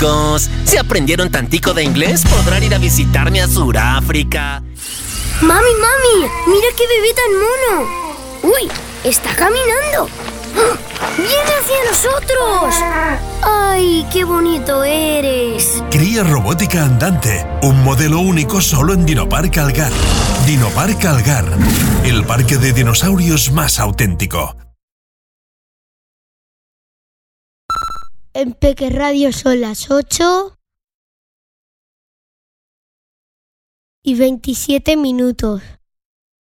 Chicos, si aprendieron tantico de inglés, podrán ir a visitarme a Suráfrica. ¡Mami! ¡Mira qué bebé tan mono! ¡Uy! ¡Está caminando! ¡Viene hacia nosotros! ¡Ay, qué bonito eres! Cría robótica andante, un modelo único solo en Dinopark Algar. Dinopark Algar, el parque de dinosaurios más auténtico. En Peque Radio son las 8:27.